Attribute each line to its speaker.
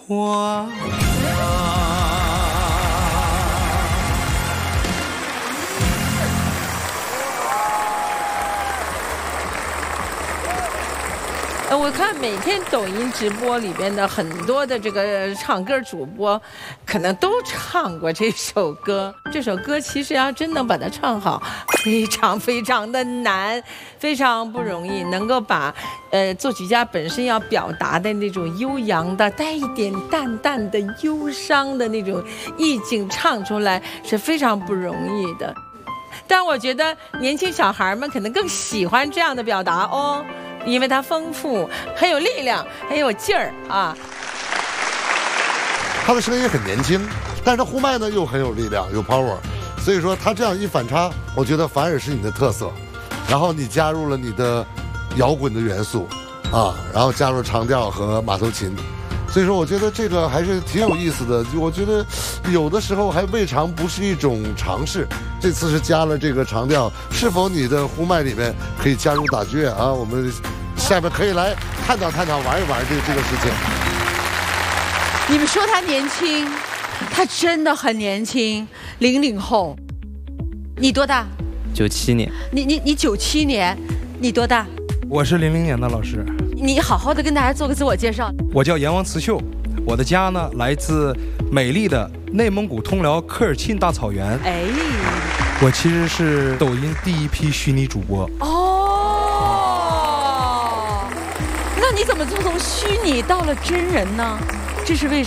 Speaker 1: 花。
Speaker 2: 我看每天抖音直播里边的很多的这个唱歌主播，可能都唱过这首歌。这首歌其实要真能把它唱好，非常非常的难，非常不容易。能够把作曲家本身要表达的那种悠扬的、带一点淡淡的忧伤的那种意境唱出来，是非常不容易的。但我觉得年轻小孩们可能更喜欢这样的表达哦。因为它丰富，很有力量，很有劲儿啊。
Speaker 3: 他的声音很年轻，但是他呼麦呢又很有力量，有 power， 所以说他这样一反差，我觉得反而是你的特色。然后你加入了你的摇滚的元素啊，然后加入长调和马头琴，所以说我觉得这个还是挺有意思的。我觉得有的时候还未尝不是一种尝试。这次是加了这个长调，是否你的呼麦里面可以加入打击乐啊？我们下面可以来探讨探讨，玩一玩这个事情。
Speaker 4: 你们说他年轻，他真的很年轻，00后。你多大
Speaker 5: ？97年。
Speaker 4: 你97年，你多大？
Speaker 6: 我是00年的老师。
Speaker 4: 你好好的跟大家做个自我介绍。
Speaker 6: 我叫阎王慈秀，我的家呢来自美丽的内蒙古通辽科尔沁大草原。
Speaker 4: 哎，
Speaker 6: 我其实是抖音第一批虚拟主播。
Speaker 4: 哦，那你怎么就从虚拟到了真人呢？这是为什么？